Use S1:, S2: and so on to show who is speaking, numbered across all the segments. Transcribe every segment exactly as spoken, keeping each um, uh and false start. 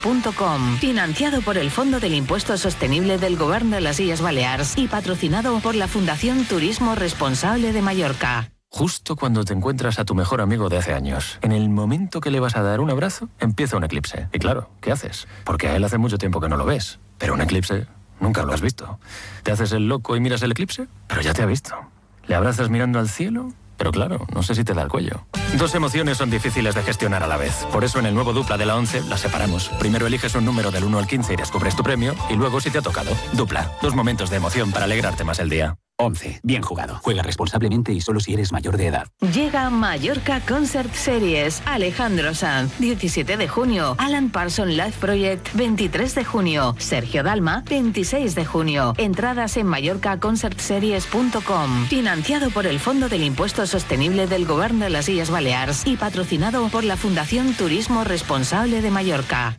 S1: punto com, financiado por el Fondo del Impuesto Sostenible del Govern de las Illes Balears y patrocinado por la Fundación Turismo Responsable de Mallorca.
S2: Justo cuando te encuentras a tu mejor amigo de hace años, en el momento que le vas a dar un abrazo, empieza un eclipse. Y claro, ¿qué haces? Porque a él hace mucho tiempo que no lo ves. Pero un eclipse nunca lo has visto. ¿Te haces el loco y miras el eclipse? Pero ya te ha visto. ¿Le abrazas mirando al cielo? Pero claro, no sé si te da el cuello. Dos emociones son difíciles de gestionar a la vez. Por eso en el nuevo Dupla de la once las separamos. Primero eliges un número del uno al quince y descubres tu premio. Y luego, si te ha tocado, Dupla. Dos momentos de emoción para alegrarte más el día.
S3: once. Bien jugado. Juega responsablemente y solo si eres mayor de edad.
S1: Llega Mallorca Concert Series. Alejandro Sanz, diecisiete de junio. Alan Parsons Live Project, veintitrés de junio. Sergio Dalma, veintiséis de junio. Entradas en mallorca concert series punto com. Financiado por el Fondo del Impuesto Sostenible del Govern de las Illes Balears y patrocinado por la Fundación Turismo Responsable de Mallorca.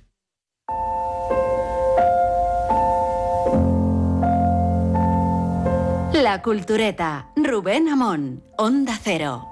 S4: La Cultureta, Rubén Amón, Onda Cero.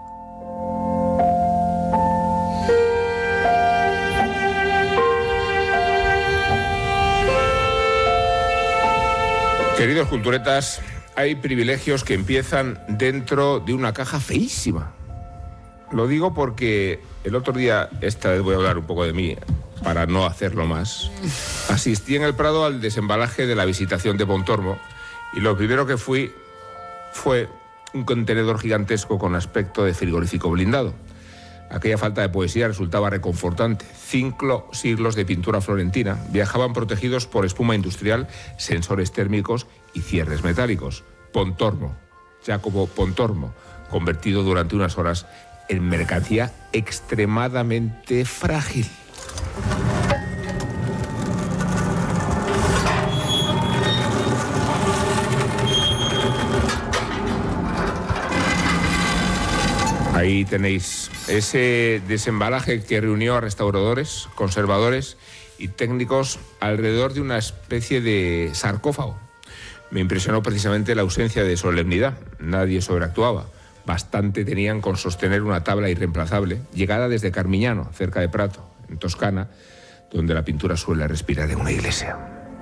S5: Queridos culturetas, hay privilegios que empiezan dentro de una caja feísima. Lo digo porque el otro día, esta vez voy a hablar un poco de mí, para no hacerlo más, asistí en el Prado al desembalaje de la Visitación de Pontormo y lo primero que fui fue un contenedor gigantesco con aspecto de frigorífico blindado. Aquella falta de poesía resultaba reconfortante. Cinco siglos de pintura florentina viajaban protegidos por espuma industrial, sensores térmicos y cierres metálicos. Pontormo, Jacopo Pontormo, convertido durante unas horas en mercancía extremadamente frágil. Ahí tenéis ese desembalaje que reunió a restauradores, conservadores y técnicos alrededor de una especie de sarcófago. Me impresionó precisamente la ausencia de solemnidad. Nadie sobreactuaba. Bastante tenían con sostener una tabla irreemplazable, llegada desde Carmiñano, cerca de Prato, en Toscana, donde la pintura suele respirar en una iglesia.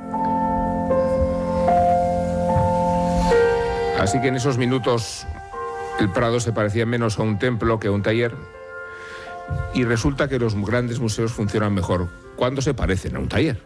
S5: Así que en esos minutos el Prado se parecía menos a un templo que a un taller, y resulta que los grandes museos funcionan mejor cuando se parecen a un taller.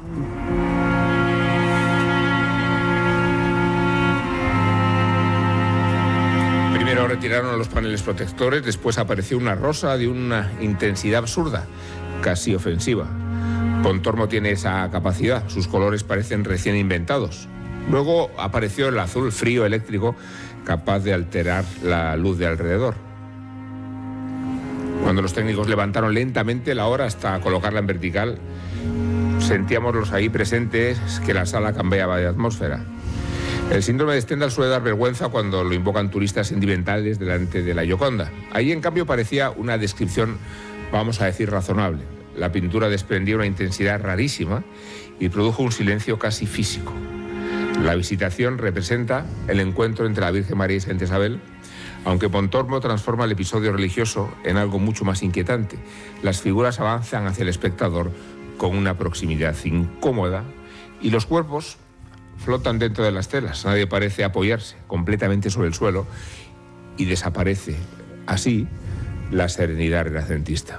S5: Primero retiraron los paneles protectores, después apareció una rosa de una intensidad absurda, casi ofensiva. Pontormo tiene esa capacidad, sus colores parecen recién inventados. Luego apareció el azul frío eléctrico, capaz de alterar la luz de alrededor. Cuando los técnicos levantaron lentamente la hora hasta colocarla en vertical, sentíamos los ahí presentes que la sala cambiaba de atmósfera. El síndrome de Stendhal suele dar vergüenza cuando lo invocan turistas sentimentales delante de la Gioconda. Ahí, en cambio, parecía una descripción, vamos a decir, razonable. La pintura desprendía una intensidad rarísima y produjo un silencio casi físico. La Visitación representa el encuentro entre la Virgen María y Santa Isabel, aunque Pontormo transforma el episodio religioso en algo mucho más inquietante. Las figuras avanzan hacia el espectador con una proximidad incómoda y los cuerpos flotan dentro de las telas. Nadie parece apoyarse completamente sobre el suelo y desaparece así la serenidad renacentista.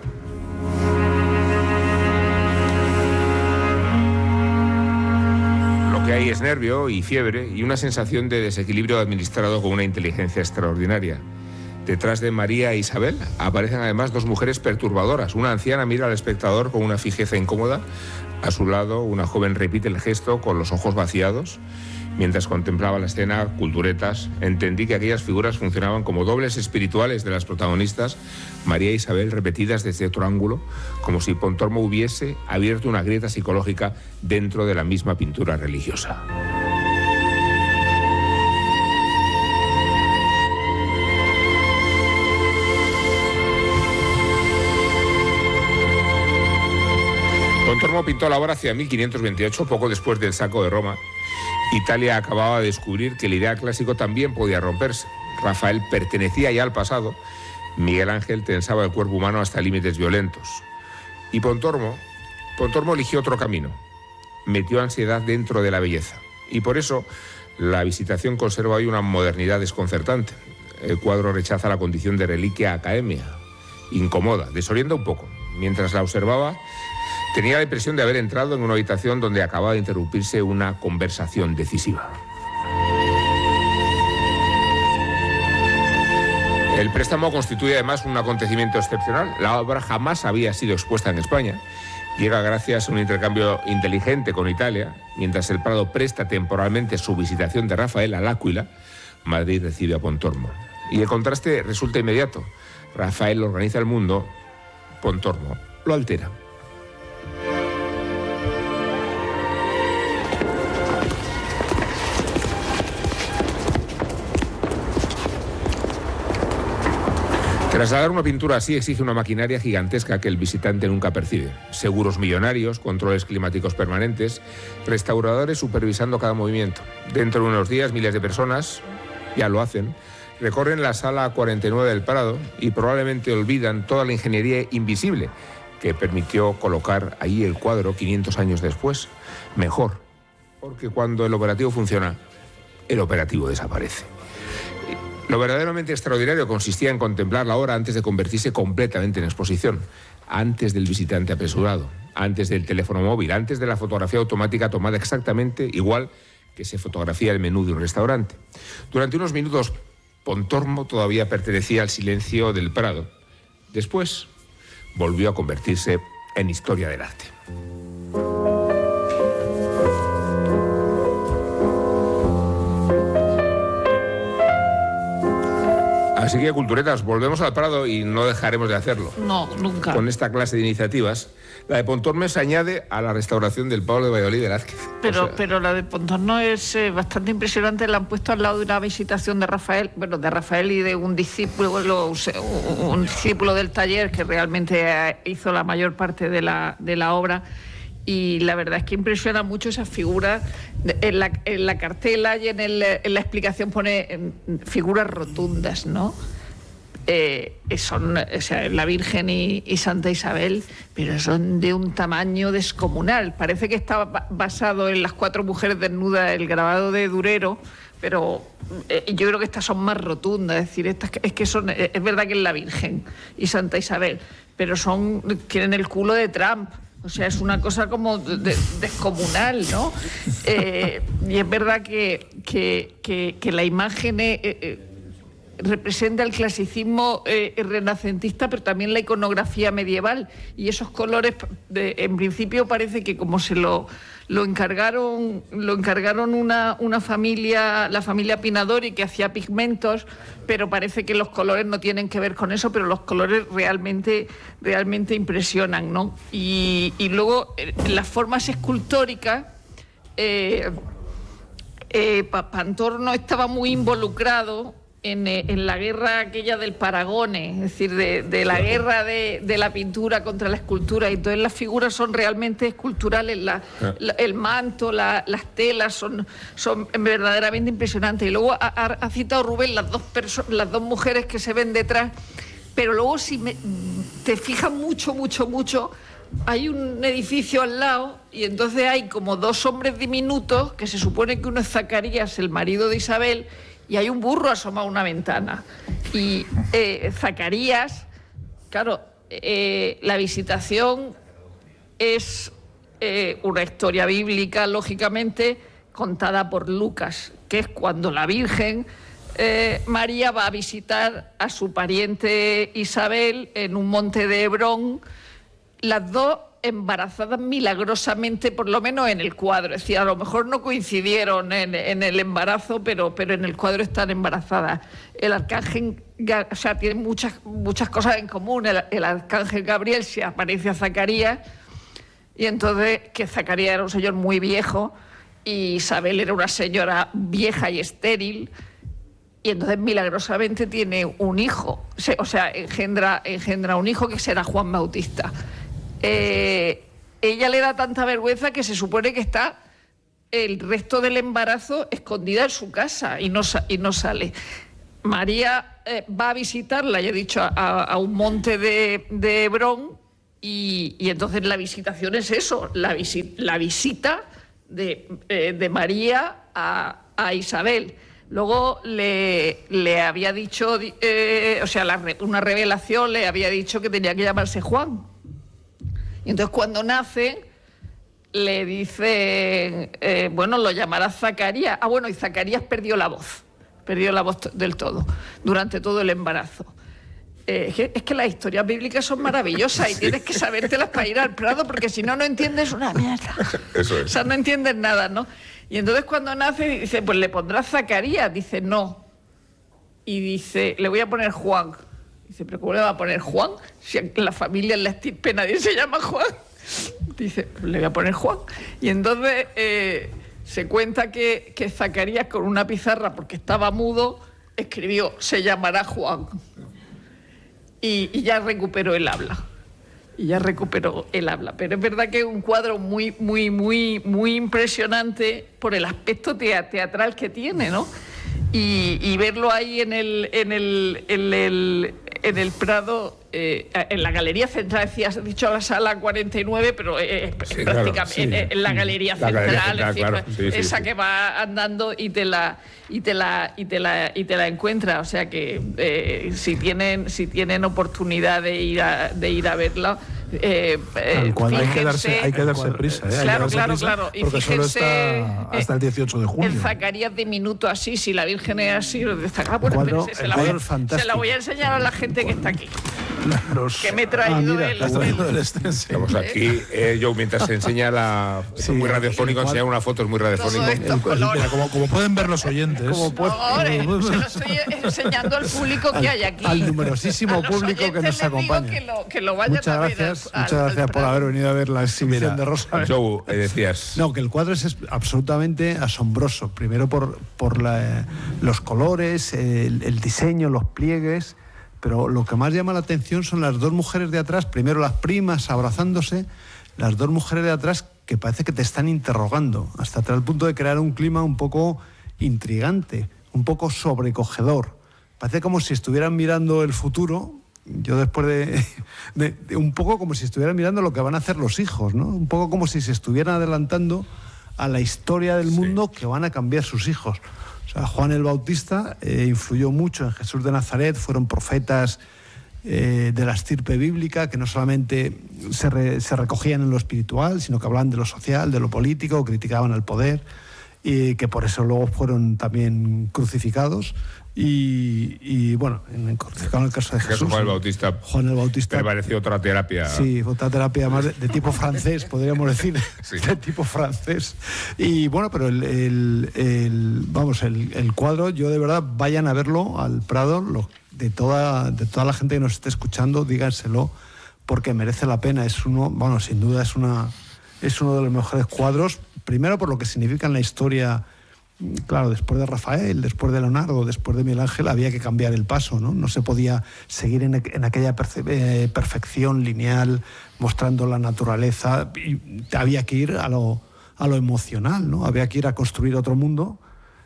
S5: Que hay es nervio y fiebre y una sensación de desequilibrio administrado con una inteligencia extraordinaria. Detrás de María e Isabel aparecen además dos mujeres perturbadoras. Una anciana mira al espectador con una fijeza incómoda. A su lado, una joven repite el gesto con los ojos vaciados. Mientras contemplaba la escena, culturetas, entendí que aquellas figuras funcionaban como dobles espirituales de las protagonistas, María e Isabel, repetidas desde otro ángulo, como si Pontormo hubiese abierto una grieta psicológica dentro de la misma pintura religiosa. Pontormo pintó la obra hacia mil quinientos veintiocho, poco después del saco de Roma. Italia acababa de descubrir que el ideal clásico también podía romperse. Rafael pertenecía ya al pasado. Miguel Ángel tensaba el cuerpo humano hasta límites violentos. Y Pontormo Pontormo eligió otro camino. Metió ansiedad dentro de la belleza. Y por eso la Visitación conserva hoy una modernidad desconcertante. El cuadro rechaza la condición de reliquia academia. Incomoda, desorienta un poco. Mientras la observaba, tenía la impresión de haber entrado en una habitación donde acababa de interrumpirse una conversación decisiva. El préstamo constituye además un acontecimiento excepcional. La obra jamás había sido expuesta en España. Llega gracias a un intercambio inteligente con Italia. Mientras el Prado presta temporalmente su Visitación de Rafael al Áquila, Madrid recibe a Pontormo. Y el contraste resulta inmediato. Rafael organiza el mundo, Pontormo lo altera. Trasladar una pintura así exige una maquinaria gigantesca que el visitante nunca percibe. Seguros millonarios, controles climáticos permanentes, restauradores supervisando cada movimiento. Dentro de unos días, miles de personas, ya lo hacen, recorren la sala cuarenta y nueve del Prado y probablemente olvidan toda la ingeniería invisible que permitió colocar ahí el cuadro quinientos años después. Mejor, porque cuando el operativo funciona, el operativo desaparece. Lo verdaderamente extraordinario consistía en contemplar la obra antes de convertirse completamente en exposición, antes del visitante apresurado, antes del teléfono móvil, antes de la fotografía automática tomada exactamente igual que se fotografía el menú de un restaurante. Durante unos minutos, Pontormo todavía pertenecía al silencio del Prado. Después, volvió a convertirse en historia del arte. Así que, culturetas, volvemos al Prado y no dejaremos de hacerlo.
S6: No, nunca.
S5: Con esta clase de iniciativas, la de Pontormo se añade a la restauración del Pablo de Valladolid de Velázquez.
S6: Pero,
S5: o sea...
S6: pero la de Pontormo es eh, bastante impresionante. La han puesto al lado de una Visitación de Rafael, bueno, de Rafael y de un discípulo, un, un discípulo del taller que realmente hizo la mayor parte de la, de la obra. Y la verdad es que impresiona mucho esa figura. En la, en la cartela y en, el, en la explicación pone figuras rotundas, ¿no? Eh, son, o sea, la Virgen y, y Santa Isabel, pero son de un tamaño descomunal. Parece que está basado en las cuatro mujeres desnudas, el grabado de Durero, pero eh, yo creo que estas son más rotundas. Es decir, estas es que son, es verdad que es la Virgen y Santa Isabel, pero son, tienen el culo de Trump. O sea, es una cosa como de, de, descomunal, ¿no? Eh, y es verdad que, que, que, que la imagen eh, eh, representa el clasicismo eh, renacentista, pero también la iconografía medieval. Y esos colores, de, en principio, parece que como se lo, lo encargaron, lo encargaron una, una familia, la familia Pinadori, que hacía pigmentos, pero parece que los colores no tienen que ver con eso, pero los colores realmente, realmente impresionan, ¿no? Y, y luego, en las formas escultóricas, eh, eh, Pontormo estaba muy involucrado En, en la guerra aquella del Paragone, es decir, de, de la guerra de, de la pintura contra la escultura, y entonces las figuras son realmente esculturales, la, la, el manto, la, las telas son, son verdaderamente impresionantes. Y luego ha, ha citado Rubén las dos, las dos mujeres que se ven detrás, pero luego si me, te fijas mucho, mucho, mucho, hay un edificio al lado y entonces hay como dos hombres diminutos, que se supone que uno es Zacarías, el marido de Isabel, y hay un burro asomado a una ventana. Y eh, Zacarías, claro, eh, la Visitación es eh, una historia bíblica, lógicamente, contada por Lucas, que es cuando la Virgen eh, María va a visitar a su pariente Isabel en un monte de Hebrón, las dos embarazadas milagrosamente, por lo menos en el cuadro. Es decir, a lo mejor no coincidieron en, en el embarazo, pero, pero en el cuadro están embarazadas. El arcángel, o sea, tienen muchas, muchas cosas en común. El, el arcángel Gabriel se aparece a Zacarías, y entonces, que Zacarías era un señor muy viejo y Isabel era una señora vieja y estéril, y entonces milagrosamente tiene un hijo, o sea, engendra, engendra un hijo que será Juan Bautista. Eh, ella le da tanta vergüenza que se supone que está el resto del embarazo escondida en su casa y no, y no sale. María eh, va a visitarla, ya he dicho, a, a un monte de, de Hebrón, Y, y entonces la visitación es eso, la, visi, la visita de, eh, de María a, a Isabel. Luego le, le había dicho, eh, o sea, la, una revelación le había dicho que tenía que llamarse Juan. Y entonces cuando nace, le dice, eh, bueno, lo llamará Zacarías. Ah, bueno, y Zacarías perdió la voz, perdió la voz del todo, durante todo el embarazo. Eh, es, que, es que las historias bíblicas son maravillosas y sí. Tienes que sabértelas para ir al Prado, porque si no, no entiendes una mierda.
S5: Eso es.
S6: O sea, no entiendes nada, ¿no? Y entonces cuando nace, dice, pues le pondrás Zacarías. Dice, no. Y dice, le voy a poner Juan. Dice, ¿pero cómo le va a poner Juan? Si en la familia, en la estirpe, nadie se llama Juan. Dice, pues le voy a poner Juan. Y entonces eh, se cuenta que, que Zacarías, con una pizarra, porque estaba mudo, escribió, se llamará Juan. Y, y ya recuperó el habla. Y ya recuperó el habla. Pero es verdad que es un cuadro muy, muy, muy, muy impresionante por el aspecto teatral que tiene, ¿no? Y, y verlo ahí en el, en el, en el, en el Prado, eh, en la Galería Central, decías, has dicho la sala cuarenta y nueve, pero eh, sí, prácticamente claro, sí. en, en la Galería la Central, galería central decir, claro. sí, sí, esa sí. que va andando y te la y te la y te la y te la encuentras. O sea que eh, si tienen si tienen oportunidad de ir a de ir a verla. Eh, eh,
S7: hay que darse, hay que darse prisa, ¿eh?
S6: Claro,
S7: darse
S6: claro,
S7: prisa
S6: claro. Y
S7: porque
S6: fíjense,
S7: solo está hasta el dieciocho de junio.
S6: El Zacarías de así, si la Virgen es así, ah, bueno,
S7: cuadro,
S6: espérese, se, la voy, se la voy a enseñar a la gente que está aquí.
S7: Los,
S6: que me he traído
S7: ah, mira,
S6: el,
S7: has traído el
S5: Estamos aquí, eh, yo mientras se enseña la... Sí, es muy radiofónico, enseñar una foto es muy radiofónico.
S7: El, el, mira, como, como pueden ver los oyentes.
S6: Como puede, no, se lo estoy enseñando al público que
S7: al,
S6: hay aquí.
S7: Al numerosísimo público que nos acompaña.
S6: Que lo, que lo vayan
S7: muchas
S6: a ver
S7: gracias,
S6: al,
S7: muchas al, gracias al por haber venido a ver la exhibición
S5: mira,
S7: de Rosa.
S5: Joe, eh, decías...
S7: No, que el cuadro es, es absolutamente asombroso. Primero por, por la, los colores, el, el diseño, los pliegues... Pero lo que más llama la atención son las dos mujeres de atrás, primero las primas abrazándose, las dos mujeres de atrás que parece que te están interrogando, hasta tal punto de crear un clima un poco intrigante, un poco sobrecogedor. Parece como si estuvieran mirando el futuro, yo después de, de, de un poco como si estuvieran mirando lo que van a hacer los hijos, ¿no? Un poco como si se estuvieran adelantando a la historia del mundo sí. que van a cambiar sus hijos. O sea, Juan el Bautista eh, influyó mucho en Jesús de Nazaret, fueron profetas eh, de la estirpe bíblica que no solamente se, re, se recogían en lo espiritual, sino que hablaban de lo social, de lo político, criticaban el poder, y que por eso luego fueron también crucificados. Y, y bueno, en el, en el caso de Jesús,
S5: Juan el Bautista,
S7: Juan el Bautista
S5: prevaleció otra terapia.
S7: Sí, otra terapia más de, de tipo francés, podríamos decir, sí. de tipo francés. Y bueno, pero el, el, el vamos, el, el cuadro, yo de verdad, vayan a verlo al Prado, lo, de toda, de toda la gente que nos esté escuchando, díganselo, porque merece la pena. Es uno, bueno, sin duda es una, es uno de los mejores cuadros, primero por lo que significa en la historia. Claro, después de Rafael, después de Leonardo, después de Miguel Ángel, había que cambiar el paso, ¿no? No se podía seguir en, en aquella perce, eh, perfección lineal, mostrando la naturaleza. Y había que ir a lo, a lo emocional, ¿no? Había que ir a construir otro mundo.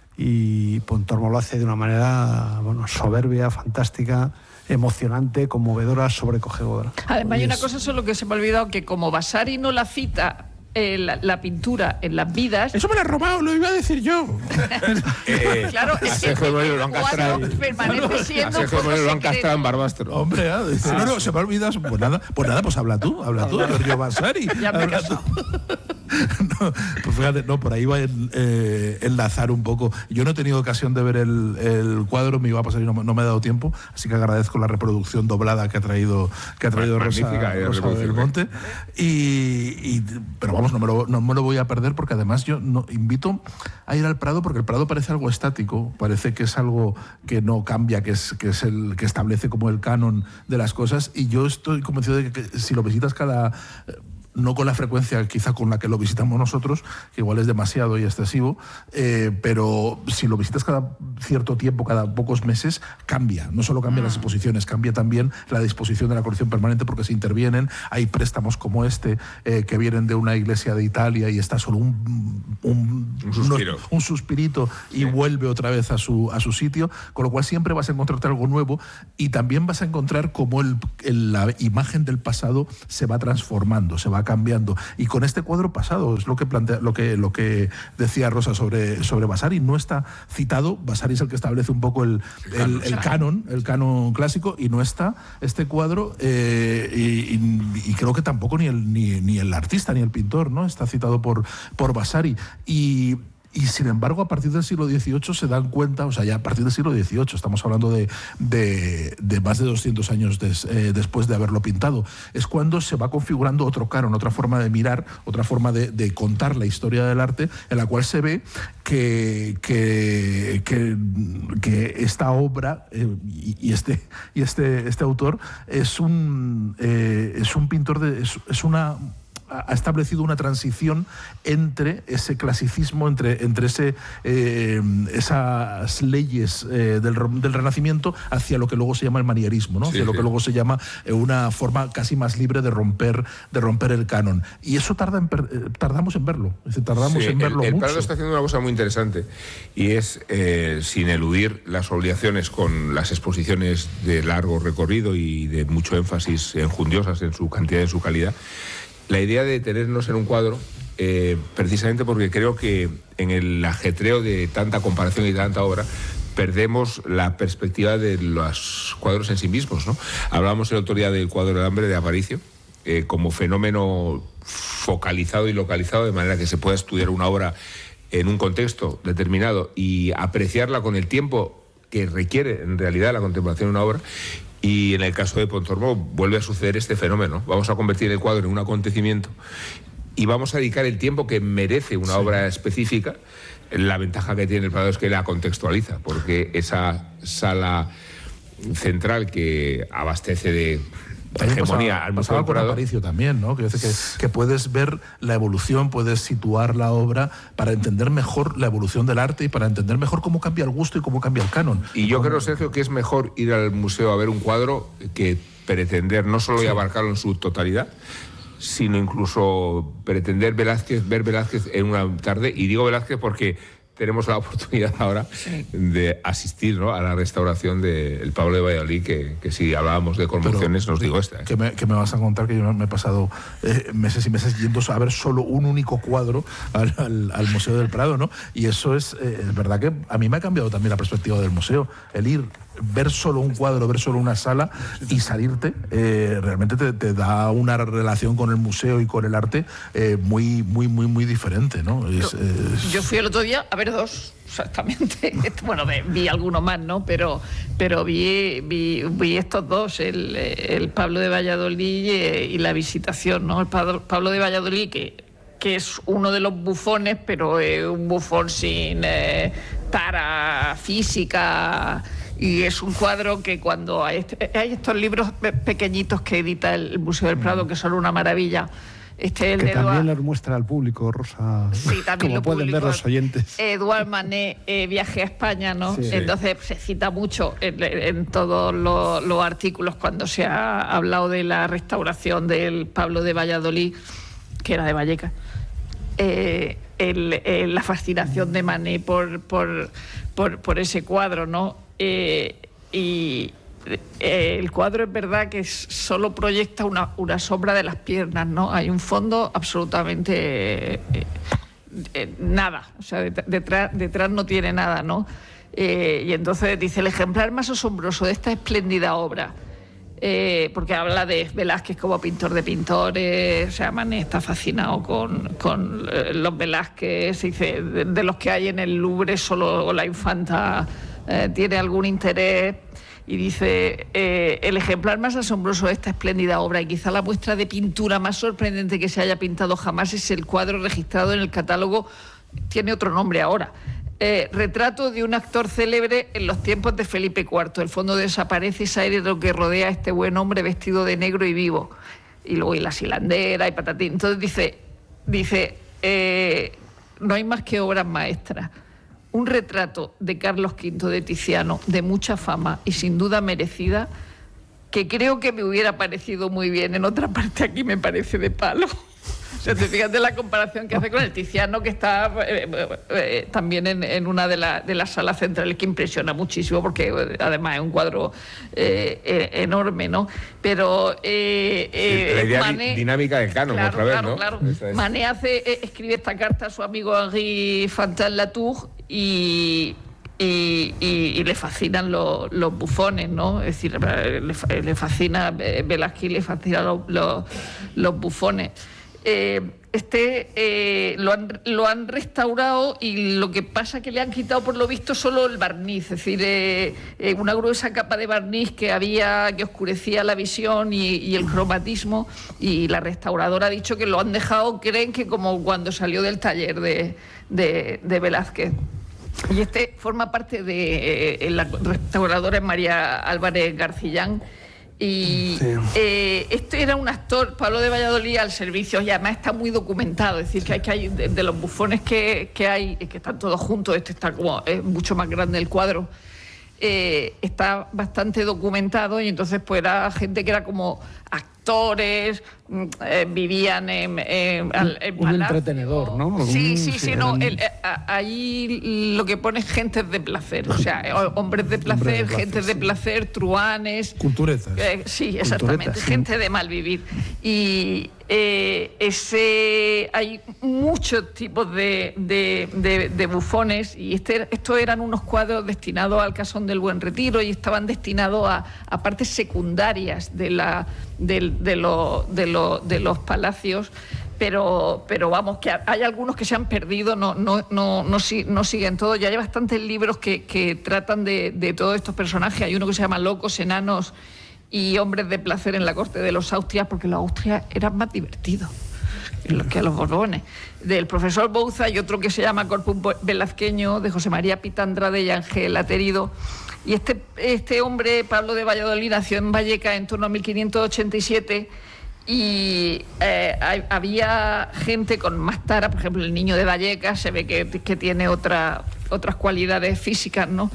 S7: Y Pontormo lo hace de una manera, bueno, soberbia, fantástica, emocionante, conmovedora, sobrecogedora.
S6: Además, hay una cosa solo que se me ha olvidado, que como Vasari no la cita... Eh, la, la pintura en las vidas.
S7: Eso me lo he robado, lo iba a decir yo.
S5: eh,
S6: claro, es que el cuadro permanece siendo.
S5: A Sergio Moreno lo han castrado en Barbastro.
S7: Hombre, ah, dice, ah, no, no, se me ha olvidado. Pues nada, pues nada, pues habla tú, habla tú, Giorgio Vasari.
S6: Ya me he casado.
S7: No, pues fíjate, no, por ahí va a eh, enlazar un poco. Yo no he tenido ocasión de ver el, el cuadro, me iba a pasar y no, no me ha dado tiempo, así que agradezco la reproducción doblada que ha traído, que ha traído Rosa, Rosa del Monte. Y, y, pero vamos, no me, lo, no me lo voy a perder, porque además yo no, invito a ir al Prado, porque el Prado parece algo estático, parece que es algo que no cambia, que es, que es el que establece como el canon de las cosas, y yo estoy convencido de que, que si lo visitas cada... no con la frecuencia quizá con la que lo visitamos nosotros, que igual es demasiado y excesivo, eh, pero si lo visitas cada cierto tiempo, cada pocos meses, cambia. No solo cambian las exposiciones, cambia también la disposición de la colección permanente, porque se intervienen, hay préstamos como este, eh, que vienen de una iglesia de Italia y está solo un, un
S5: un, suspiro.
S8: unos, un suspirito y sí. vuelve otra vez a su, a su sitio, con lo cual siempre vas a encontrarte algo nuevo y también vas a encontrar cómo el, el, la imagen del pasado se va transformando, se va cambiando. Y con este cuadro pasado, es lo que, plantea, lo que, lo que decía Rosa sobre, sobre Vasari, no está citado, Vasari es el que establece un poco el, el, el canon, el canon clásico, y no está este cuadro, eh, y, y, y creo que tampoco ni el, ni, ni el artista ni el pintor, ¿no? Está citado por, por Vasari. Y, y sin embargo, a partir del siglo dieciocho se dan cuenta, o sea, ya a partir del siglo dieciocho, estamos hablando de, de, de más de doscientos años des, eh, después de haberlo pintado, es cuando se va configurando otro canon, otra forma de mirar, otra forma de, de contar la historia del arte, en la cual se ve que, que, que, que esta obra eh, y, y, este, y este, este autor es un, eh, es un pintor, de, es, es una... ha establecido una transición entre ese clasicismo, entre, entre ese, eh, esas leyes eh, del, del Renacimiento hacia lo que luego se llama el manierismo, ¿no? Hacia sí, lo sí. que luego se llama eh, una forma casi más libre de romper, de romper el canon. Y eso tarda en per, eh, tardamos en verlo. Es decir, tardamos sí, en verlo
S5: el, el
S8: mucho.
S5: Prado está haciendo una cosa muy interesante y es, eh, sin eludir las obligaciones con las exposiciones de largo recorrido y de mucho énfasis enjundiosas en su cantidad y en su calidad, la idea de detenernos en un cuadro, eh, precisamente porque creo que en el ajetreo de tanta comparación y tanta obra, perdemos la perspectiva de los cuadros en sí mismos, ¿no? Hablábamos el otro día del cuadro del hambre de Aparicio, eh, como fenómeno focalizado y localizado, de manera que se pueda estudiar una obra en un contexto determinado y apreciarla con el tiempo que requiere en realidad la contemplación de una obra. Y en el caso de Pontormo vuelve a suceder este fenómeno. Vamos a convertir el cuadro en un acontecimiento y vamos a dedicar el tiempo que merece una sí. obra específica. La ventaja que tiene el Prado es que la contextualiza, porque esa sala central que abastece de hegemonía
S8: pasaba,
S5: al Museo del
S8: con
S5: Prado.
S8: Aparicio también, ¿no? Que, que, que puedes ver la evolución, puedes situar la obra para entender mejor la evolución del arte y para entender mejor cómo cambia el gusto y cómo cambia el canon.
S5: Y yo
S8: ¿Cómo?
S5: creo, Sergio, que es mejor ir al museo a ver un cuadro que pretender no solo sí. abarcarlo en su totalidad, sino incluso pretender Velázquez, ver Velázquez en una tarde. Y digo Velázquez porque tenemos la oportunidad ahora sí. de asistir, ¿no?, a la restauración del Pablo de Valladolid, que, que si hablábamos de conmociones, nos digo esta. ¿eh?
S8: Que, me, que me vas a contar que yo me he pasado eh, meses y meses yendo a ver solo un único cuadro al, al, al Museo del Prado, ¿no? Y eso es, eh, es verdad que a mí me ha cambiado también la perspectiva del museo. El ir, ver solo un cuadro, ver solo una sala y salirte, eh, realmente te, te da una relación con el museo y con el arte eh, muy, muy, muy, muy diferente, ¿no? Es,
S6: yo,
S8: es...
S6: yo fui el otro día a ver dos, exactamente. Bueno, vi alguno más, ¿no? Pero, pero vi, vi, vi estos dos, el, el Pablo de Valladolid y, y la Visitación, ¿no? El Pablo de Valladolid, que, que es uno de los bufones, pero es un bufón sin eh, tara física. Y es un cuadro que cuando hay, este, hay estos libros pequeñitos que edita el Museo del Prado, que son una maravilla. Este, el
S7: que
S6: de
S7: también
S6: Eduard...
S7: los muestra al público, Rosa,
S6: sí, también
S7: como
S6: lo
S7: pueden
S6: publicó
S7: ver los oyentes.
S6: Eduard Manet, eh, Viaje a España, ¿no?
S7: Sí.
S6: Entonces se cita mucho en, en todos los, los artículos cuando se ha hablado de la restauración del Pablo de Valladolid, que era de Vallecas. Eh, el, el, la fascinación de Manet por, por, por, por ese cuadro, ¿no? Eh, y eh, el cuadro es verdad que solo proyecta una, una sombra de las piernas, ¿no? Hay un fondo absolutamente eh, eh, nada, o sea, detrás, detrás no tiene nada, ¿no? Eh, y entonces dice, el ejemplar más asombroso de esta espléndida obra, eh, porque habla de Velázquez como pintor de pintores, o sea, Manet está fascinado con, con eh, los Velázquez, dice, de, de los que hay en el Louvre solo la infanta Eh, tiene algún interés, y dice eh, el ejemplar más asombroso de esta espléndida obra y quizá la muestra de pintura más sorprendente que se haya pintado jamás es el cuadro registrado en el catálogo, tiene otro nombre ahora, eh, retrato de un actor célebre en los tiempos de Felipe cuarto. El fondo desaparece y se aire de lo que rodea a este buen hombre vestido de negro y vivo, y luego y la silandera y patatín. Entonces dice, dice eh, no hay más que obras maestras. Un retrato de Carlos quinto de Tiziano, de mucha fama y sin duda merecida, que creo que me hubiera parecido muy bien en otra parte, aquí me parece de palo. O sea, te fíjate la comparación que hace con el Tiziano, que está eh, eh, también en, en una de, la, de las salas centrales, que impresiona muchísimo, porque eh, además es un cuadro eh, eh, enorme, ¿no? Pero eh, eh,
S5: la idea
S6: Manet,
S5: dinámica del canon,
S6: claro,
S5: otra vez,
S6: claro,
S5: ¿no?
S6: Claro.
S5: Es.
S6: Manet hace, eh, escribe esta carta a su amigo Henri Fantin-Latour y... Y, y, y le fascinan los, los bufones, ¿no? Es decir, le, le fascina Velázquez, le fascinan los, los, los bufones. Eh, este eh, lo, han, lo han restaurado y lo que pasa es que le han quitado, por lo visto, solo el barniz, es decir, eh, eh, una gruesa capa de barniz que había, que oscurecía la visión y, y el cromatismo, y la restauradora ha dicho que lo han dejado, creen que como cuando salió del taller de, de, de Velázquez. Y este forma parte de eh, la restauradora es María Álvarez Garcillán. Y sí. eh, este era un actor, Pablo de Valladolid, al servicio, y además está muy documentado. Es decir, que hay, que hay de, de los bufones que, que hay, que están todos juntos, este está como, es mucho más grande el cuadro, eh, está bastante documentado, y entonces pues era gente que era como actores, eh, vivían en, en, en
S7: un entretenedor, ¿no?
S6: Sí, sí, sí, sí no, el, a, ahí lo que pone es gentes de placer, o sea, hombres de placer, de placer gentes sí. de placer, truanes,
S8: culturetas.
S6: Eh, sí, exactamente, culturetas, sí. gente de mal vivir. Y eh, ese hay muchos tipos de, de, de, de bufones, y este, estos eran unos cuadros destinados al Casón del Buen Retiro, y estaban destinados a, a partes secundarias de la de, de, lo, de, lo, de los palacios, pero, pero vamos, que hay algunos que se han perdido, no, no, no, no, no siguen todos. Ya hay bastantes libros que, que tratan de, de todos estos personajes. Hay uno que se llama Locos, Enanos y Hombres de Placer en la corte de los Austrias, porque los Austrias eran más divertidos que los Borbones, del profesor Bouza, y otro que se llama Corpus Velazqueño, de José María Pitandrade y Ángel Aterido. Y este, este hombre, Pablo de Valladolid, nació en Vallecas en torno a mil quinientos ochenta y siete, y eh, hay, había gente con más tara, por ejemplo, el niño de Vallecas se ve que, que tiene otra, otras cualidades físicas, ¿no?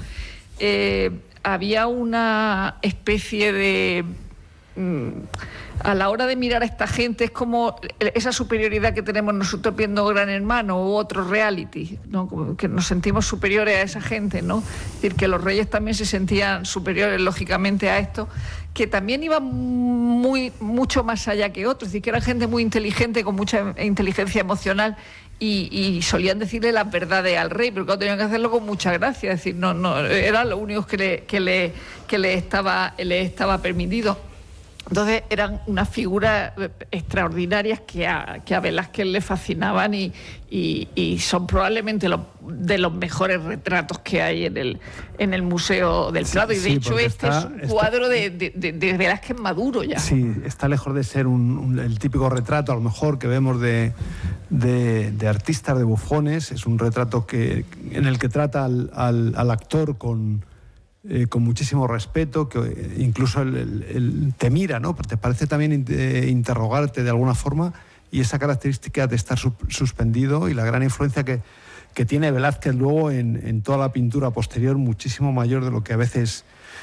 S6: Eh, había una especie de... Mmm, a la hora de mirar a esta gente es como esa superioridad que tenemos nosotros viendo Gran Hermano u otro reality, ¿no? Como que nos sentimos superiores a esa gente, ¿no? Es decir, que los reyes también se sentían superiores, lógicamente, a esto, que también iban muy, mucho más allá que otros, es decir, que eran gente muy inteligente, con mucha inteligencia emocional, y, y solían decirle las verdades al rey, pero claro, tenían que hacerlo con mucha gracia, es decir, no, no, era lo único que le, que le, que le estaba, le estaba permitido. Entonces eran unas figuras extraordinarias que a, que a Velázquez le fascinaban, y, y, y son probablemente los, de los mejores retratos que hay en el, en el Museo del Prado. Sí, y de sí, hecho este está, es un cuadro está, de, de, de Velázquez maduro ya.
S7: Sí, está lejos de ser un, un, el típico retrato, a lo mejor, que vemos de, de, de artistas, de bufones. Es un retrato que, en el que trata al, al, al actor con... Eh, con muchísimo respeto, que eh, incluso el, el, el te mira, ¿no? Te parece también eh, interrogarte de alguna forma, y esa característica de estar su, suspendido, y la gran influencia que, que tiene Velázquez luego en, en toda la pintura posterior, muchísimo mayor de lo que a veces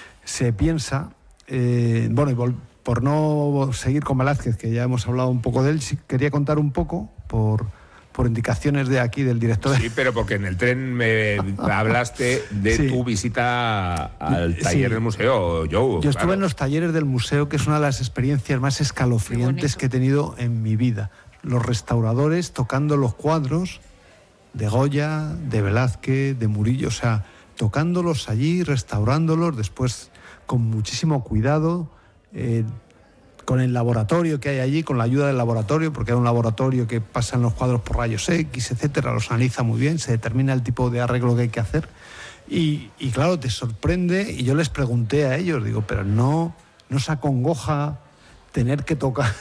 S7: se piensa. Eh, bueno, y vol- por no seguir con Velázquez, que ya hemos hablado un poco de él, sí quería contar un poco, por... por indicaciones de aquí del director.
S5: Sí, pero porque en el tren me hablaste de sí. tu visita al taller sí. del museo, Joe.
S7: Yo
S5: claro.
S7: estuve en los talleres del museo, que es una de las experiencias más escalofriantes que he tenido en mi vida. Los restauradores tocando los cuadros de Goya, de Velázquez, de Murillo, o sea, tocándolos allí, restaurándolos, después con muchísimo cuidado, eh, con el laboratorio que hay allí, con la ayuda del laboratorio, porque era un laboratorio que pasan los cuadros por rayos X, etcétera, los analiza muy bien, se determina el tipo de arreglo que hay que hacer, y, y claro, te sorprende. Y yo les pregunté a ellos, digo, pero no, no os acongoja tener que tocar,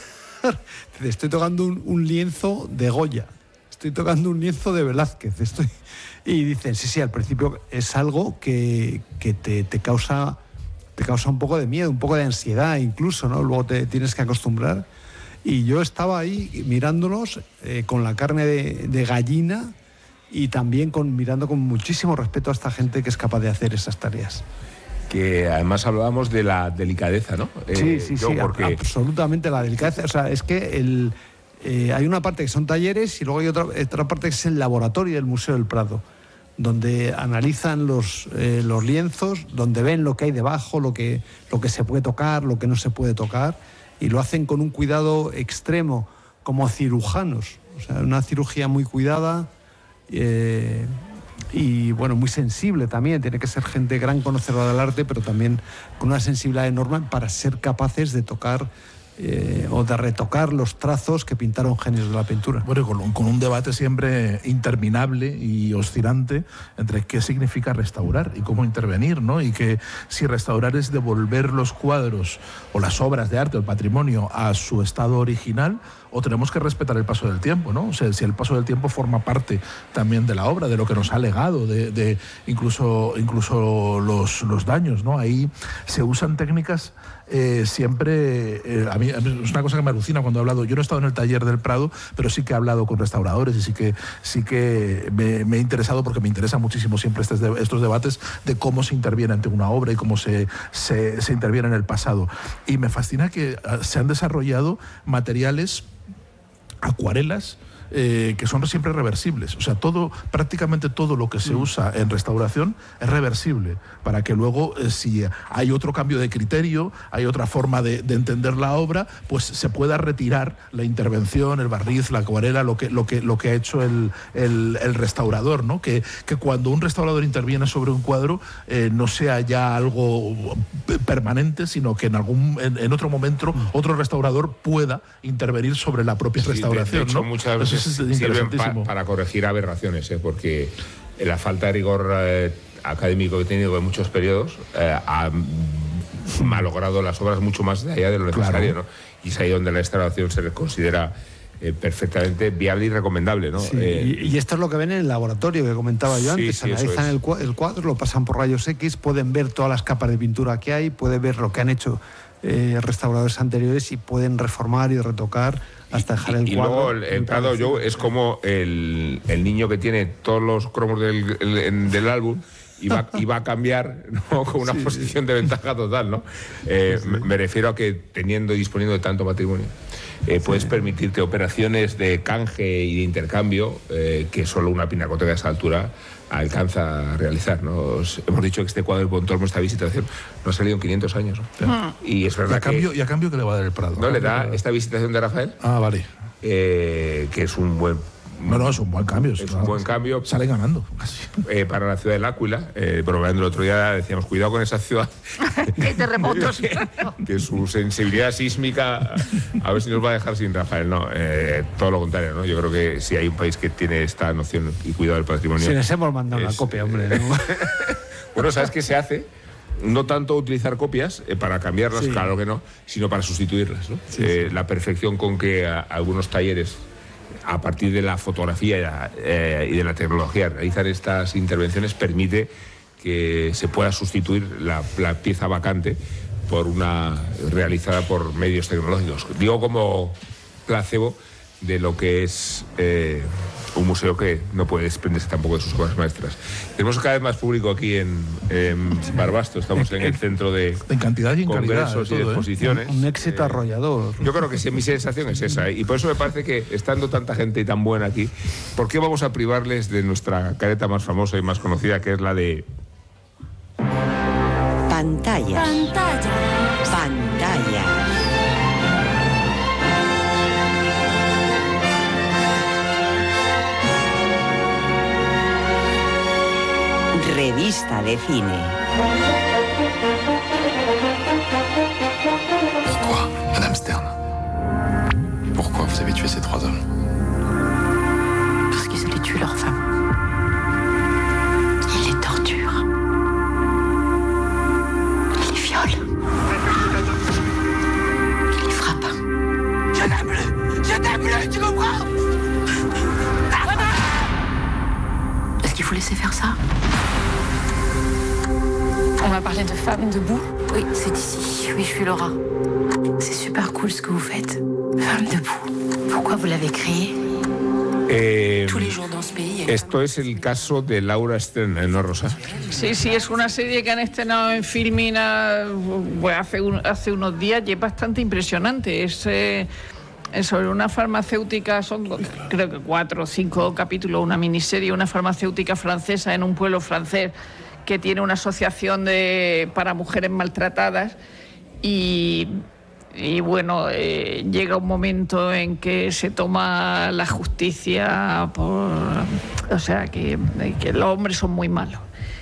S7: estoy tocando un, un lienzo de Goya, estoy tocando un lienzo de Velázquez, estoy... y dicen, sí, sí, al principio es algo que, que te, te causa... te causa un poco de miedo, un poco de ansiedad incluso, ¿no? Luego te tienes que acostumbrar. Y yo estaba ahí mirándolos eh, con la carne de, de gallina, y también con, mirando con muchísimo respeto a esta gente que es capaz de hacer esas tareas.
S5: Que además hablábamos de la delicadeza, ¿no?
S7: Sí, eh, sí, sí, porque... absolutamente la delicadeza. O sea, es que el, Eh, hay una parte que son talleres y luego hay otra, otra parte que es el laboratorio del Museo del Prado, donde analizan los, eh, los lienzos, donde ven lo que hay debajo, lo que, lo que se puede tocar, lo que no se puede tocar, y lo hacen con un cuidado extremo, como cirujanos. O sea, una cirugía muy cuidada eh, y, bueno, muy sensible también. Tiene que ser gente gran conocedora del arte, pero también con una sensibilidad enorme para ser capaces de tocar Eh, o de retocar los trazos que pintaron genios de la pintura.
S8: Bueno, con, con un debate siempre interminable y oscilante entre qué significa restaurar y cómo intervenir, ¿no? Y que si restaurar es devolver los cuadros o las obras de arte o el patrimonio a su estado original, o tenemos que respetar el paso del tiempo, ¿no? O sea, si el paso del tiempo forma parte también de la obra, de lo que nos ha legado, de, de incluso, incluso los, los daños, ¿no? Ahí se usan técnicas eh, siempre... Eh, a mí es una cosa que me alucina cuando he hablado. Yo no he estado en el taller del Prado, pero sí que he hablado con restauradores y sí que, sí que me, me he interesado, porque me interesa muchísimo siempre estos, estos debates de cómo se interviene ante una obra y cómo se, se, se interviene en el pasado. Y me fascina que se han desarrollado materiales, acuarelas, eh, que son siempre reversibles. O sea, todo, prácticamente todo lo que se usa en restauración es reversible, para que luego, eh, si hay otro cambio de criterio, hay otra forma de, de entender la obra, pues se pueda retirar la intervención, el barniz, la acuarela, lo que, lo que, lo que ha hecho el, el, el restaurador, ¿no? Que, que cuando un restaurador interviene sobre un cuadro, eh, no sea ya algo permanente, sino que en, algún, en, en otro momento otro restaurador pueda intervenir sobre la propia
S5: sí,
S8: restauración.
S5: De, de hecho,
S8: ¿no?
S5: muchas veces sirven pa, para corregir aberraciones, ¿eh? Porque la falta de rigor eh, académico que he tenido en muchos periodos eh, ha malogrado las obras mucho más allá de lo necesario, claro. ¿No? Y es ahí donde la restauración se les considera eh, perfectamente viable y recomendable, ¿no?
S7: Sí,
S5: eh,
S7: y, y esto es lo que ven en el laboratorio que comentaba yo
S5: sí,
S7: antes.
S5: sí,
S7: Analizan
S5: es.
S7: el, el cuadro, lo pasan por rayos X, pueden ver todas las capas de pintura que hay, pueden ver lo que han hecho eh, restauradores anteriores y pueden reformar y retocar hasta dejar el
S5: y,
S7: cuadro.
S5: Y luego el, el Prado Joe es como el, el niño que tiene todos los cromos del, el, del álbum y va, y va a cambiar, ¿no? Con una sí, posición sí. de ventaja total, ¿no? Eh, sí, sí. Me refiero a que teniendo y disponiendo de tanto patrimonio, eh, puedes sí. permitirte operaciones de canje y de intercambio eh, que solo una pinacoteca de esa altura alcanza a realizar, ¿no? Os hemos dicho que este cuadro de Pontormo, esta visitación, no ha salido en quinientos años, ¿no?
S8: Sí.
S5: Y es verdad
S8: ¿Y a cambio,
S5: que...
S8: ¿Y a cambio qué le va a dar el Prado?
S5: No, le da esta visitación de Rafael.
S8: Ah, vale.
S5: Eh, que es un buen...
S8: No, no, es un buen cambio.
S5: Es un buen cambio.
S8: Sale ganando.
S5: Eh, para la ciudad del Áquila. Eh, pero el otro día decíamos, cuidado con esa ciudad.
S6: Hay terremotos.
S5: que, que su sensibilidad sísmica, a ver si nos va a dejar sin Rafael. No, eh, todo lo contrario, ¿no? Yo creo que si hay un país que tiene esta noción y cuidado del patrimonio...
S7: Si les hemos mandado es, una copia, hombre. ¿No?
S5: Bueno, ¿sabes qué se hace? No tanto utilizar copias eh, para cambiarlas, sí. Claro que no, sino para sustituirlas, ¿no? Sí, eh, sí. La perfección con que a, a algunos talleres, a partir de la fotografía eh, y de la tecnología, realizar estas intervenciones permite que se pueda sustituir la, la pieza vacante por una realizada por medios tecnológicos. Digo como placebo de lo que es eh, un museo que no puede desprenderse tampoco de sus obras maestras. Tenemos cada vez más público aquí en, en Barbasto, estamos en el centro de
S8: en cantidad y en
S5: congresos
S8: calidad,
S5: y de exposiciones.
S7: ¿eh? Un, un éxito eh, arrollador.
S5: Yo creo que sí, mi sensación es esa, ¿eh? Y por eso me parece que, estando tanta gente tan buena aquí, ¿por qué vamos a privarles de nuestra careta más famosa y más conocida, que es la de...
S4: Pantalla. Pantalla. Pantalla. Revista de cine.
S9: Pourquoi, Madame Stern? Pourquoi vous avez tué ces trois hommes?
S10: Parce qu'ils allaient tuer leurs femmes. Ils les torturent. Ils les violent. Ils les frappent. Je t'aime plus! Je t'aime plus, tu comprends? Est-ce qu'il faut laisser faire ça? On m'a parlé de femmes debout. Oui, c'est ici. Oui, je suis Laura. C'est super cool ce que vous faites. Femmes debout. Pourquoi vous l'avez créé?
S5: Eh,
S10: Tous les jours dans ce pays.
S5: Esto es el caso de Laura Stern, ¿no, Rosa?
S6: Sí, sí, es una serie que han estrenado en Filmina pues, hace, un, hace unos días y es bastante impresionante. Es... Eh, sobre una farmacéutica, son creo que cuatro o cinco capítulos, una miniserie, una farmacéutica francesa en un pueblo francés que tiene una asociación de, para mujeres maltratadas y, y bueno, eh, llega un momento en que se toma la justicia por... O sea, que, que los hombres son muy malos.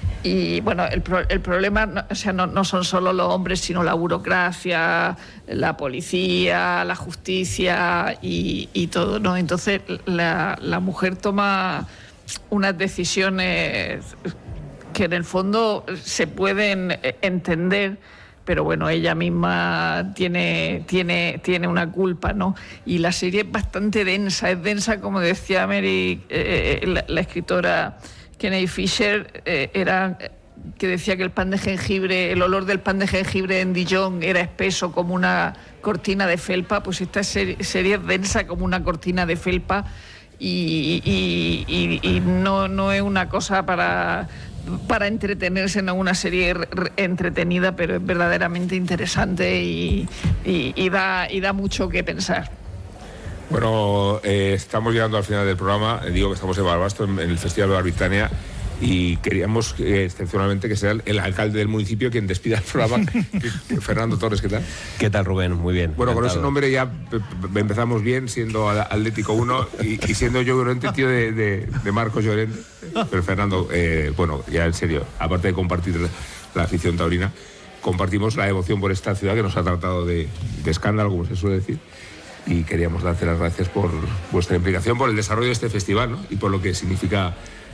S6: Y bueno, el, pro, el problema no, o sea, no, no son solo los hombres, sino la burocracia, la policía, la justicia y, y todo, ¿no? Entonces la, la mujer toma unas decisiones que en el fondo se pueden entender, pero bueno, ella misma tiene, tiene, tiene una culpa, ¿no? Y la serie es bastante densa, es densa, como decía Mary, eh, la, la escritora Kennedy Fisher, eh, era que decía que el pan de jengibre, el olor del pan de jengibre en Dijon era espeso como una cortina de felpa. Pues esta serie, serie es densa como una cortina de felpa y, y, y, y no, no es una cosa para, para entretenerse, no es una serie re, re, entretenida, pero es verdaderamente interesante y, y, y, da, y da mucho que pensar.
S5: Bueno, eh, estamos llegando al final del programa. Eh, digo que estamos en Barbasto, en, en el Festival de Barbitania, y queríamos eh, excepcionalmente que sea el, el alcalde del municipio quien despida el programa. Fernando Torres, ¿qué tal?
S11: ¿Qué tal, Rubén? Muy bien.
S5: Bueno,
S11: encantado.
S5: Con ese nombre ya empezamos bien, siendo Atlético uno y, y siendo yo Llorente, tío de, de, de Marcos Llorente. Pero Fernando, eh, bueno, ya en serio, aparte de compartir la, la afición taurina, compartimos la devoción por esta ciudad que nos ha tratado de, de escándalo, como se suele decir. Y queríamos darte las gracias por vuestra implicación, por el desarrollo de este festival, ¿no? Y por lo que significa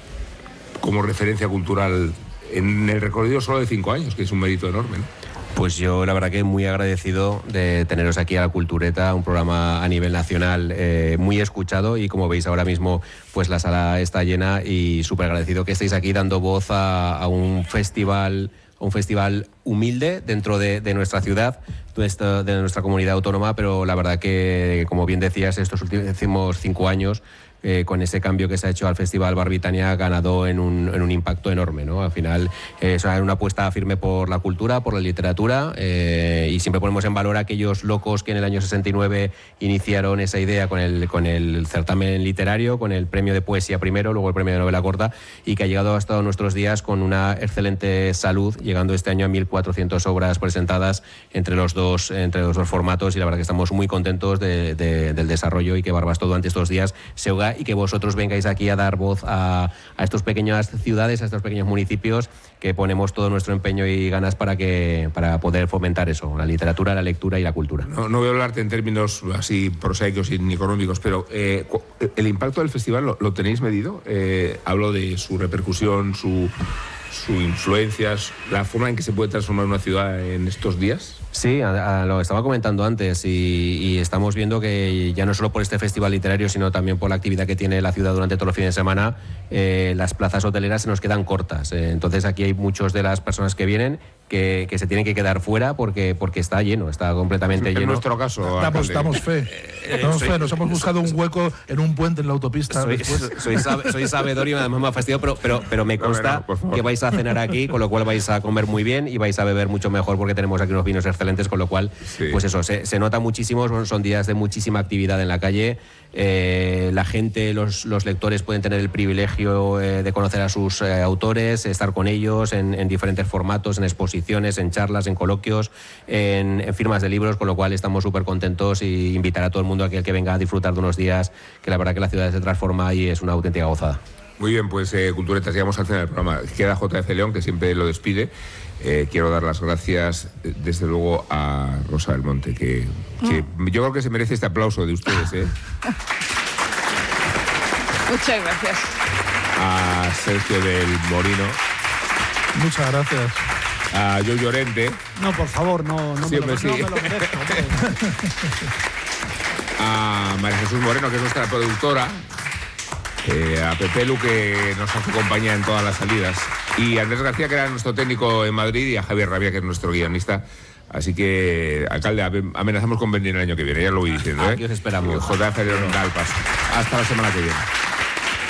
S5: como referencia cultural en el recorrido solo de cinco años, que es un mérito enorme, ¿no?
S11: Pues yo la verdad que muy agradecido de teneros aquí a La Cultureta, un programa a nivel nacional eh, muy escuchado, y como veis ahora mismo pues la sala está llena, y súper agradecido que estéis aquí dando voz a, a un festival un festival humilde dentro de, de nuestra ciudad, de nuestra comunidad autónoma, pero la verdad que, como bien decías, estos últimos cinco años, eh, con ese cambio que se ha hecho al Festival Barbitania, ha ganado en un, en un impacto enorme, ¿no? Al final eh, es una apuesta firme por la cultura, por la literatura, eh, y siempre ponemos en valor a aquellos locos que en el año sesenta y nueve iniciaron esa idea con el, con el certamen literario, con el premio de poesía primero, luego el premio de novela corta, y que ha llegado hasta nuestros días con una excelente salud, llegando este año a mil cuatrocientas obras presentadas entre los dos, entre los dos formatos, y la verdad que estamos muy contentos de, de, del desarrollo, y que Barbasto durante estos días se oiga y que vosotros vengáis aquí a dar voz a, a estas pequeñas ciudades, a estos pequeños municipios, que ponemos todo nuestro empeño y ganas para, que, para poder fomentar eso, la literatura, la lectura y la cultura.
S5: No, no voy a hablarte en términos así prosaicos y ni económicos, pero eh, ¿el impacto del festival lo, lo tenéis medido? Eh, hablo de su repercusión, su... su influencia, la forma en que se puede transformar una ciudad en estos días.
S11: Sí, a, a, lo estaba comentando antes, y, y estamos viendo que ya no solo por este festival literario, sino también por la actividad que tiene la ciudad durante todos los fines de semana, eh, las plazas hoteleras se nos quedan cortas. Eh, entonces aquí hay muchas de las personas que vienen que, que se tienen que quedar fuera porque, porque está lleno, está completamente
S5: en
S11: lleno.
S5: En nuestro caso,
S8: damos, damos fe. Eh, damos soy, fe. Nos hemos buscado soy, un hueco en un puente en la autopista.
S11: Soy, soy, sabe, soy sabedor y además me ha fastidiado, pero, pero, pero me consta no, no, que vais a cenar aquí, con lo cual vais a comer muy bien y vais a beber mucho mejor, porque tenemos aquí unos vinos excelentes, con lo cual, sí. pues eso, se, se nota muchísimo. Son, son días de muchísima actividad en la calle. Eh, la gente, los, los lectores pueden tener el privilegio eh, de conocer a sus eh, autores, estar con ellos en, en diferentes formatos, en exposiciones, en charlas, en coloquios, en, en firmas de libros, con lo cual estamos súper contentos, y invitar a todo el mundo a que, que venga a disfrutar de unos días que la verdad que la ciudad se transforma y es una auténtica gozada.
S5: Muy bien, pues eh, Culturetas, llegamos al final del programa. Queda J F León, que siempre lo despide. Eh, quiero dar las gracias, desde luego, a Rosa del Monte, que, que mm. yo creo que se merece este aplauso de ustedes. ¿eh?
S6: Muchas gracias.
S5: A Sergio del Morino.
S8: Muchas gracias.
S5: A Yo Llorente.
S7: No, por favor, no, no, me lo, sí. no me lo merezco.
S5: A María Jesús Moreno, que es nuestra productora. Eh, a Pepe Lu, que nos hace compañía en todas las salidas, y a Andrés García, que era nuestro técnico en Madrid, y a Javier Rabia, que es nuestro guionista. Así que, alcalde, amenazamos con venir el año que viene, ya lo voy diciendo. ¿eh?
S11: Aquí os esperamos.
S5: J F León Galpas. Hasta la semana que viene.